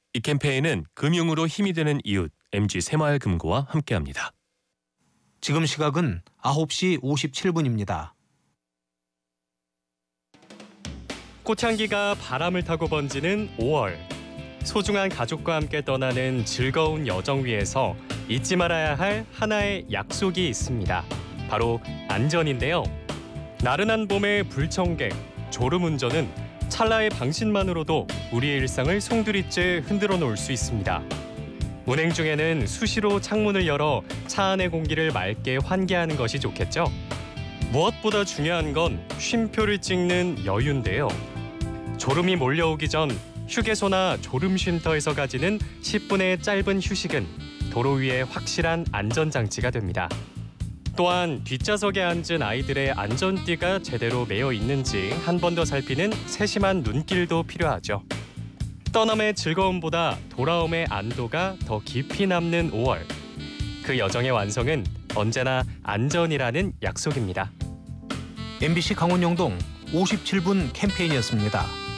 이 캠페인은 금융으로 힘이 되는 이웃 MG 새마을금고와 함께합니다. 지금 시각은 9시 57분입니다. 꽃향기가 바람을 타고 번지는 5월. 소중한 가족과 함께 떠나는 즐거운 여정 위에서 잊지 말아야 할 하나의 약속이 있습니다. 바로 안전인데요. 나른한 봄의 불청객, 졸음운전은 찰나의 방심만으로도 우리의 일상을 송두리째 흔들어 놓을 수 있습니다. 운행 중에는 수시로 창문을 열어 차 안의 공기를 맑게 환기하는 것이 좋겠죠. 무엇보다 중요한 건 쉼표를 찍는 여유인데요. 졸음이 몰려오기 전 휴게소나 졸음 쉼터에서 가지는 10분의 짧은 휴식은 도로 위에 확실한 안전장치가 됩니다. 또한 뒷좌석에 앉은 아이들의 안전띠가 제대로 매여 있는지 한 번 더 살피는 세심한 눈길도 필요하죠. 떠남의 즐거움보다 돌아옴의 안도가 더 깊이 남는 5월. 그 여정의 완성은 언제나 안전이라는 약속입니다. MBC 강원 영동 57분 캠페인이었습니다.